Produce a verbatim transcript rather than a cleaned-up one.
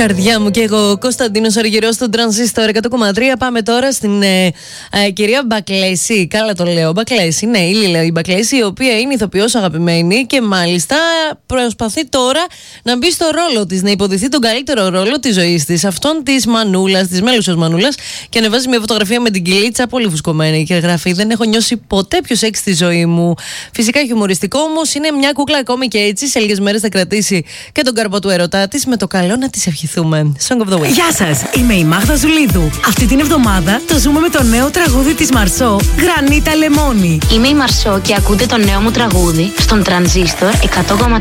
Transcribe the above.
Καρδιά μου και εγώ, Κωνσταντίνος Αργυρός στον Τρανζίστορ εκατό κόμμα τρία. Πάμε τώρα στην ε, ε, κυρία Μπακλέση. Καλά το λέω, Μπακλέση. Ναι, η Λίλα η Μπακλέση, η οποία είναι ηθοποιός αγαπημένη και μάλιστα προσπαθεί τώρα να μπει στο ρόλο της, να υποδηθεί τον καλύτερο ρόλο της ζωής της, αυτόν της μανούλας, της μέλουσας μανούλας, και ανεβάζει μια φωτογραφία με την κυλίτσα πολύ φουσκωμένη και γράφει: δεν έχω νιώσει ποτέ πιο σεξ στη ζωή μου. Φυσικά χιουμοριστικό, όμως είναι μια κούκλα ακόμη και έτσι. Σε λίγες μέρες θα κρατήσει και τον καρπό του ερωτά της, με το καλό να της ευχηθούμε. Song of the Week. Γεια σας, είμαι η Μάγδα Ζουλίδου. Αυτή την εβδομάδα το ζούμε με το νέο τραγούδι της Μαρσό, Γρανίτα Λεμόνι. Είμαι η Μαρσό και ακούτε το νέο μου τραγούδι στον Τρανζίστορ εκατό κόμμα τρία.